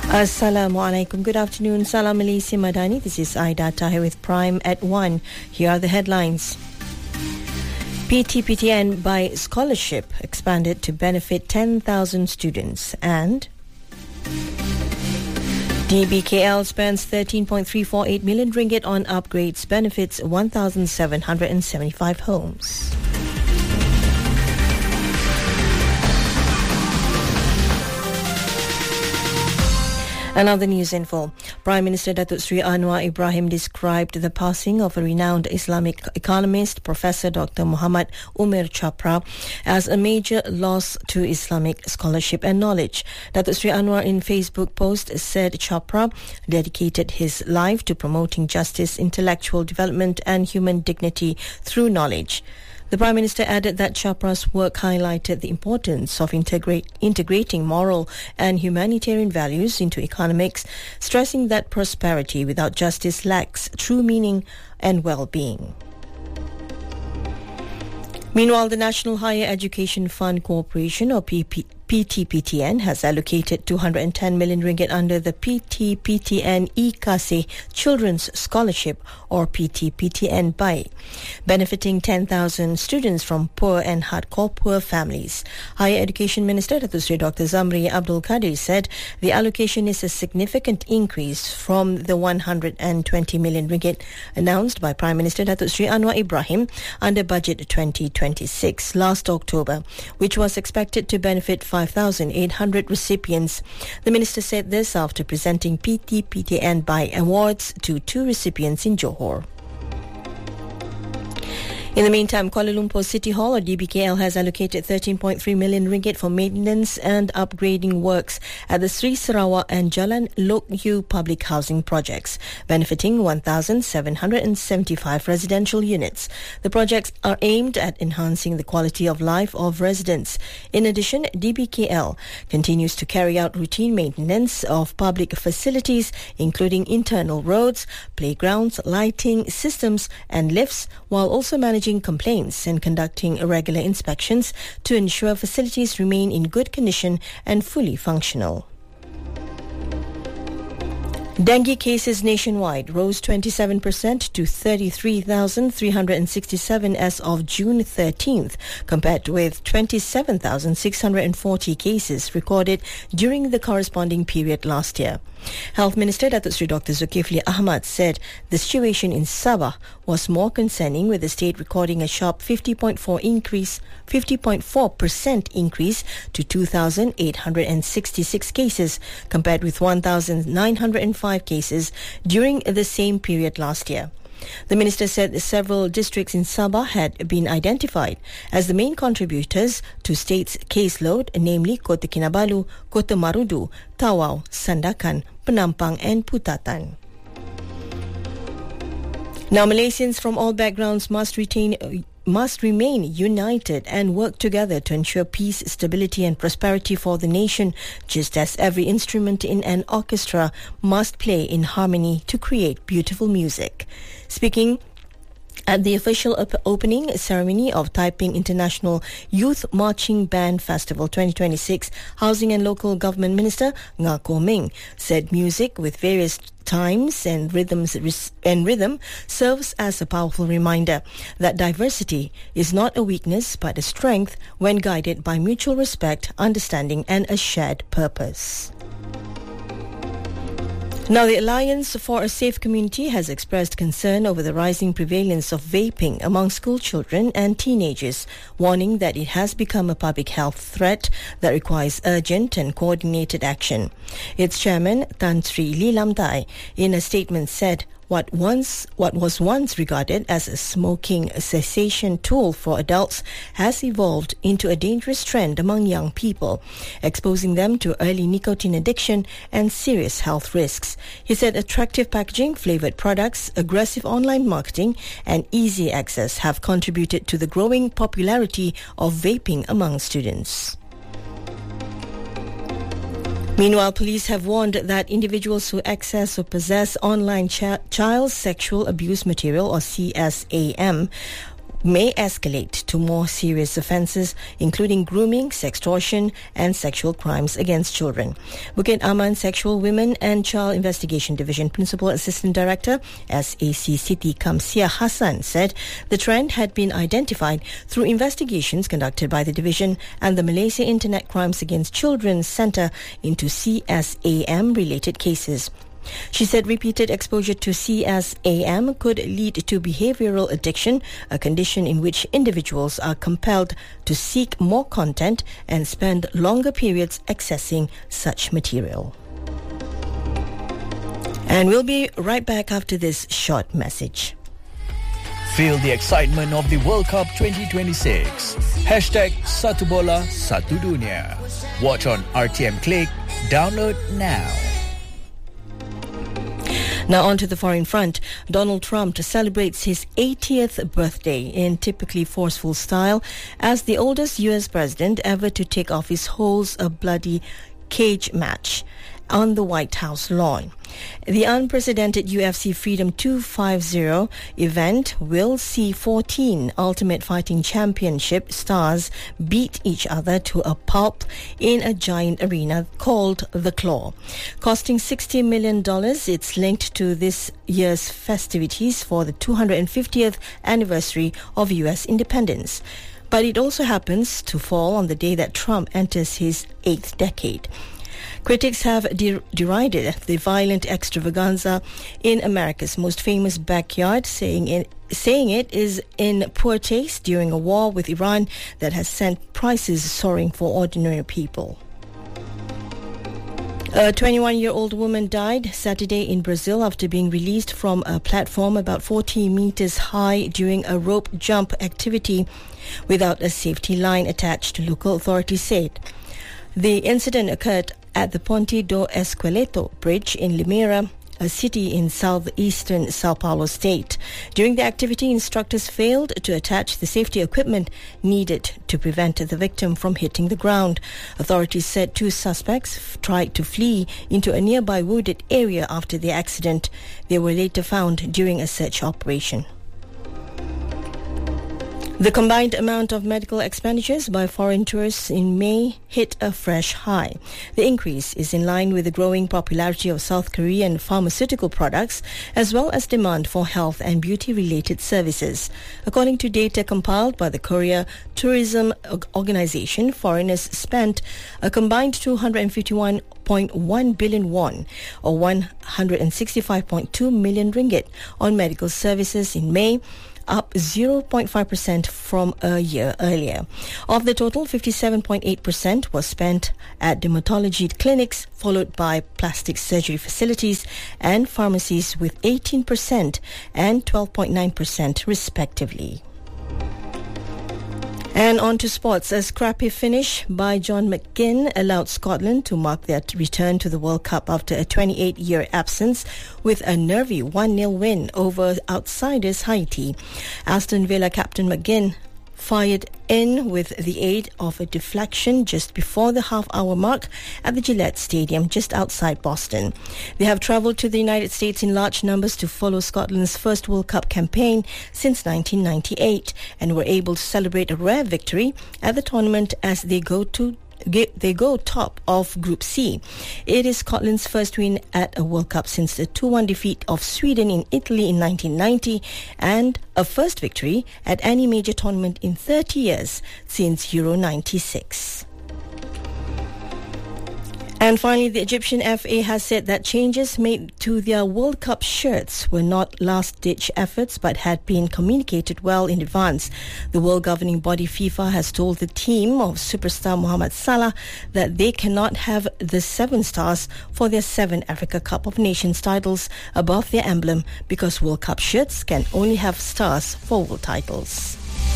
Assalamualaikum. Good afternoon. Salam Malaysia Madani. This is Aida Tahir with Prime at 1. Here are the headlines. PTPTN by scholarship expanded to benefit 10,000 students, and DBKL spends 13.348 million ringgit on upgrades, benefits 1,775 homes. Another news info. Prime Minister Datuk Sri Anwar Ibrahim described the passing of a renowned Islamic economist, Professor Dr. Muhammad Umar Chapra, as a major loss to Islamic scholarship and knowledge. Datuk Sri Anwar in Facebook post said Chapra dedicated his life to promoting justice, intellectual development and human dignity through knowledge. The Prime Minister added that Chapra's work highlighted the importance of integrating moral and humanitarian values into economics, stressing that prosperity without justice lacks true meaning and well-being. Meanwhile, the National Higher Education Fund Corporation, or PTPTN, has allocated 210 million ringgit under the PTPTN E-Kasih Children's Scholarship, or PTPTN BAI, benefiting 10,000 students from poor and hardcore poor families. Higher Education Minister Datuk Sri Dr. Zamri Abdul Kadir said the allocation is a significant increase from the 120 million ringgit announced by Prime Minister Datuk Sri Anwar Ibrahim under Budget 2026 last October, which was expected to benefit 5,800 recipients. The minister said this after presenting PTPTN BAI awards to 2 recipients in Johor. In the meantime, Kuala Lumpur City Hall, or DBKL, has allocated 13.3 million ringgit for maintenance and upgrading works at the Sri Sarawak and Jalan Lok Yew public housing projects, benefiting 1,775 residential units. The projects are aimed at enhancing the quality of life of residents. In addition, DBKL continues to carry out routine maintenance of public facilities, including internal roads, playgrounds, lighting systems and lifts, while also managing complaints and conducting regular inspections to ensure facilities remain in good condition and fully functional. Dengue cases nationwide rose 27% to 33,367 as of June 13th, compared with 27,640 cases recorded during the corresponding period last year. Health Minister Datuk Sri Dr. Zulkifli Ahmad said the situation in Sabah was more concerning, with the state recording a sharp 50.4% increase to 2,866 cases, compared with 1,905 cases during the same period last year. The minister said several districts in Sabah had been identified as the main contributors to state's caseload, namely Kota Kinabalu, Kota Marudu, Tawau, Sandakan, Penampang and Putatan. Now, Malaysians from all backgrounds must remain united and work together to ensure peace, stability and prosperity for the nation, just as every instrument in an orchestra must play in harmony to create beautiful music. Speaking at the official opening ceremony of Taiping International Youth Marching Band Festival 2026, Housing and Local Government Minister Nga Ko Ming said music with various times and rhythm serves as a powerful reminder that diversity is not a weakness but a strength when guided by mutual respect, understanding and a shared purpose. Now, the Alliance for a Safe Community has expressed concern over the rising prevalence of vaping among school children and teenagers, warning that it has become a public health threat that requires urgent and coordinated action. Its chairman, Tan Sri Lee Lam Tai, in a statement said, What was once regarded as a smoking cessation tool for adults has evolved into a dangerous trend among young people, exposing them to early nicotine addiction and serious health risks. He said attractive packaging, flavored products, aggressive online marketing, and easy access have contributed to the growing popularity of vaping among students. Meanwhile, police have warned that individuals who access or possess online child sexual abuse material, or CSAM, may escalate to more serious offences, including grooming, sextortion, and sexual crimes against children. Bukit Aman Sexual Women and Child Investigation Division Principal Assistant Director, SAC Siti Kamsia Hassan, said the trend had been identified through investigations conducted by the division and the Malaysia Internet Crimes Against Children Centre into CSAM-related cases. She said repeated exposure to CSAM could lead to behavioral addiction, a condition in which individuals are compelled to seek more content and spend longer periods accessing such material. And we'll be right back after this short message. Feel the excitement of the World Cup 2026. #Satu Bola Satu Dunia. Watch on RTM Click. Download now. Now on to the foreign front. Donald Trump celebrates his 80th birthday in typically forceful style as the oldest U.S. president ever to take office holds a bloody cage match on the White House lawn. The unprecedented UFC Freedom 250 event will see 14 Ultimate Fighting Championship stars beat each other to a pulp in a giant arena called The Claw. Costing $60 million, it's linked to this year's festivities for the 250th anniversary of U.S. independence. But it also happens to fall on the day that Trump enters his 8th decade. Critics have derided the violent extravaganza in America's most famous backyard, saying it is in poor taste during a war with Iran that has sent prices soaring for ordinary people. A 21-year-old woman died Saturday in Brazil after being released from a platform about 40 meters high during a rope jump activity without a safety line attached, local authorities said. The incident occurred at the Ponte do Esqueleto Bridge in Limeira, a city in southeastern Sao Paulo state. During the activity, instructors failed to attach the safety equipment needed to prevent the victim from hitting the ground. Authorities said 2 suspects tried to flee into a nearby wooded area after the accident. They were later found during a search operation. The combined amount of medical expenditures by foreign tourists in May hit a fresh high. The increase is in line with the growing popularity of South Korean pharmaceutical products as well as demand for health and beauty-related services. According to data compiled by the Korea Tourism Organization, foreigners spent a combined 251.1 billion won or 165.2 million ringgit on medical services in May, up 0.5% from a year earlier. Of the total, 57.8% was spent at dermatology clinics, followed by plastic surgery facilities and pharmacies with 18% and 12.9% respectively. And on to sports. A scrappy finish by John McGinn allowed Scotland to mark their return to the World Cup after a 28-year absence with a nervy 1-0 win over outsiders Haiti. Aston Villa captain McGinn fired in with the aid of a deflection just before the half-hour mark at the Gillette Stadium just outside Boston. They have travelled to the United States in large numbers to follow Scotland's first World Cup campaign since 1998 and were able to celebrate a rare victory at the tournament as they go top of Group C. It is Scotland's first win at a World Cup since the 2-1 defeat of Sweden in Italy in 1990 and a first victory at any major tournament in 30 years since Euro 96. And finally, the Egyptian FA has said that changes made to their World Cup shirts were not last-ditch efforts but had been communicated well in advance. The world governing body FIFA has told the team of superstar Mohamed Salah that they cannot have the 7 stars for their 7 Africa Cup of Nations titles above their emblem because World Cup shirts can only have stars for world titles.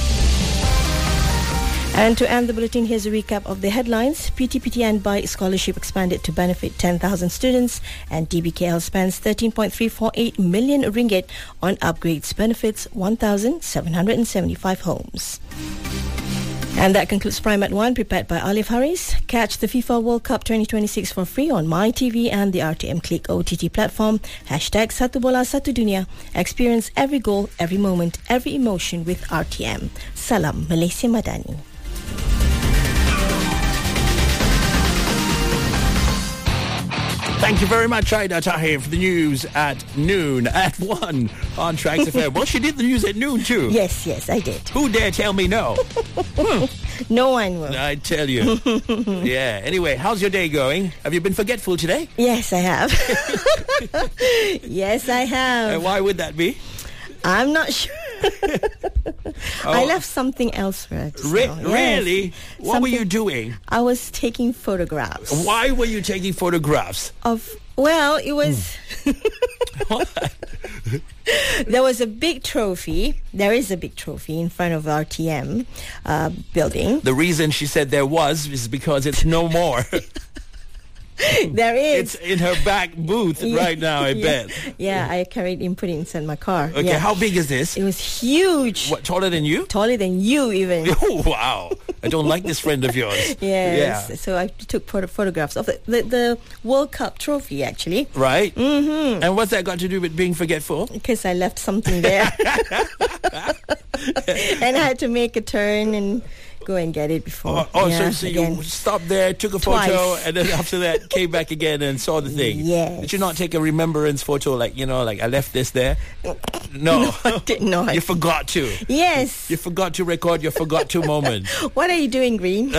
And to end the bulletin, here's a recap of the headlines. PTPTN by scholarship expanded to benefit 10,000 students, and DBKL spends 13.348 million ringgit on upgrades, benefits 1,775 homes. And that concludes Prime at 1, prepared by Alif Haris. Catch the FIFA World Cup 2026 for free on MyTV and the RTM Click OTT platform. Hashtag Satu Bola Satu Dunia. Experience every goal, every moment, every emotion with RTM. Salam Malaysia Madani. Thank you very much, Aida Tahir, for the news at noon, at 1 on Tracks FM. Well, she did the news at noon too. Yes, I did. Who dare tell me no? No one will. I tell you. Yeah. Anyway, how's your day going? Have you been forgetful today? Yes, I have. Yes, I have. And why would that be? I'm not sure. I left something elsewhere. Really? What were you doing? I was taking photographs. Why were you taking photographs? It was... There was a big trophy. There is a big trophy in front of RTM building. The reason she said there was is because it's no more. There is. It's in her back booth right now, I bet. Yeah, I carried and put it inside my car. Okay, how big is this? It was huge. What, taller than you? Taller than you even. Oh, wow. I don't like this friend of yours. Yes. Yeah. So I took photographs of the World Cup trophy, actually. Right. Mm-hmm. And what's that got to do with being forgetful? Because I left something there. And I had to make a turn and go and get it before. So you stopped there, took a photo, and then after that came back again and saw the thing. Yes. Did you not take a remembrance photo, like I left this there? No. I did not. You forgot to. Yes. You forgot to record your forgot to moment. What are you doing, Green?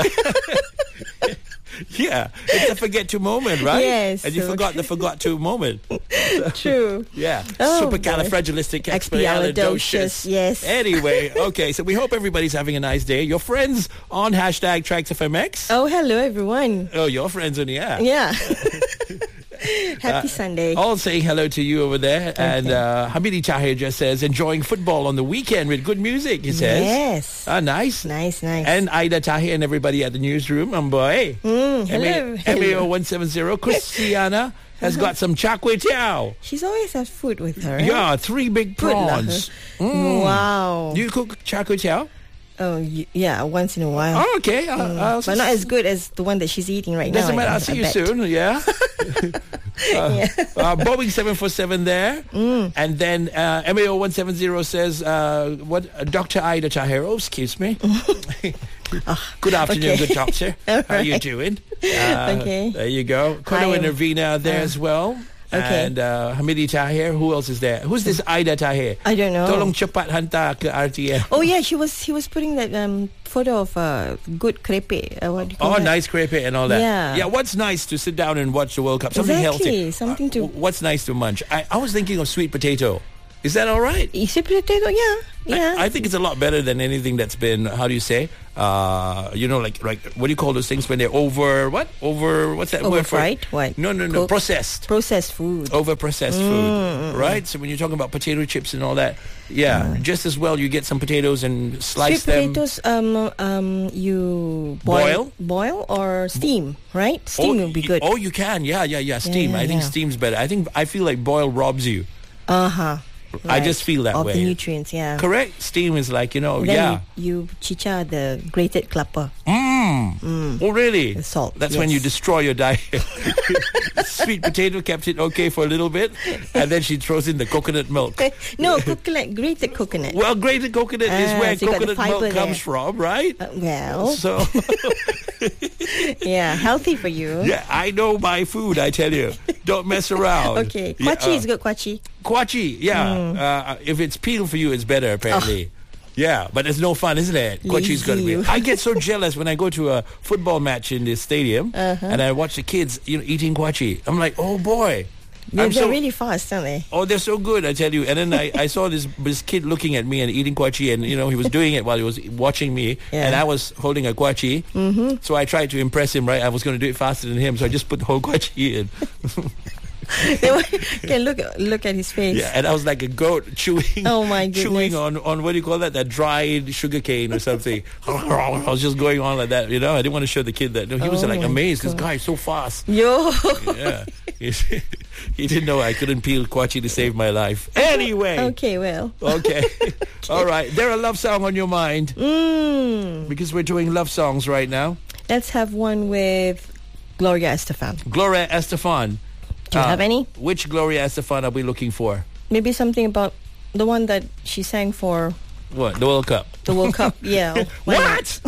Yeah, it's a forget to moment, right? Yes. And you forgot the forgot to moment. True. Yeah. Oh, Supercalifragilisticexpialidocious. Yes. Anyway, okay, so we hope everybody's having a nice day. Your friends on hashtag TracksFMX. Oh, hello, everyone. Oh, your friends on the air. Yeah. Happy Sunday. All saying hello to you over there. Okay. And Hamidi Tahir just says, enjoying football on the weekend with good music, he says. Yes. Nice. Nice. And Aida Tahir and everybody at the newsroom, boy. Hello. MAO170, Christiana has got some char kway teow. She's always had food with her. Yeah, 3 big prawns. Wow. Do you cook char kway teow? Oh, yeah, once in a while. Oh, okay. But not as good as the one that she's eating right now. Doesn't matter. I'll see you soon, yeah. Boeing 747 there. And then MAO170 says, Dr. Aida Tahir, excuse me. Good afternoon, good doctor. How are you doing? Okay. There you go. Kono and Nervina there as well. Okay. And Hamidi Tahir. Who else is there? Who's this Aida Tahir? I don't know. Tolong cepat hantar ke RTM. Oh yeah, he was putting that photo of good crepe. What do you call that? Nice crepe and all that. Yeah. What's nice to sit down and watch the World Cup? Something healthy. Something to. What's nice to munch? I was thinking of sweet potato. Is that all right? Sweet potato, yeah. I think it's a lot better than anything that's been, how do you say? Like what do you call those things when they're what's that word for it? What? No, processed. Processed food. Over processed food, right? So when you're talking about potato chips and all that, just as well you get some potatoes and slice them. Sweet potatoes, you boil or steam, right? Steam will be good. Oh, you can, yeah, steam. I think steam's better. I feel like boil robs you. Right. I just feel that way. Of the nutrients, yeah. Correct. Steam is like, then you chicha the grated clapper. Oh, really? The salt. That's when you destroy your diet. Sweet potato kept it okay for a little bit, and then she throws in the coconut milk. No, grated coconut. Well, grated coconut is where so coconut milk comes from, right? So... yeah, healthy for you. Yeah, I know my food, I tell you. Don't mess around. Okay. Kwachi is good, kwachi. Kwachi, yeah. If it's peeled for you, it's better, apparently. Yeah, but it's no fun, isn't it? Kwachi's got to be. I get so jealous when I go to a football match in this stadium and I watch the kids eating kwachi. I'm like, oh boy. They're really fast, aren't they? Oh, they're so good, I tell you. And then I saw this kid looking at me and eating kwachi, and he was doing it while he was watching me, and I was holding a kwachi. So I tried to impress him, right? I was going to do it faster than him, so I just put the whole kwachi in. Can look at his face. Yeah, and I was like a goat chewing. Oh my goodness. Chewing on what do you call that? That dried sugar cane or something. I was just going on like that. I didn't want to show the kid that. No, he was like amazed. God. This guy is so fast. Yo. Yeah. He didn't know I couldn't peel kwachi to save my life. Anyway. Okay, well. Okay. All right. There a love song on your mind? Because we're doing love songs right now. Let's have one with Gloria Estefan. Gloria Estefan. Do you have any? Which Gloria Estefan are we looking for? Maybe something about the one that she sang for... What? The World Cup? The World Cup, yeah. What?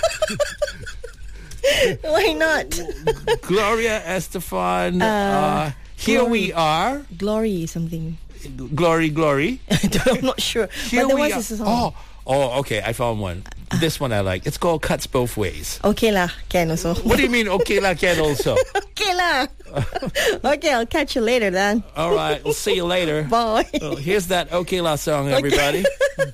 Why not? Gloria Estefan. Here Glory. we are. Glory something. Glory. I'm not sure. Here but there we was are. this song. Oh, okay. I found one. This one I like. It's called Cuts Both Ways. Okay lah, can also. What do you mean, okay la, can also? Okay lah. Okay, I'll catch you later then. All right. We'll see you later. Bye. Here's that okay la song, everybody.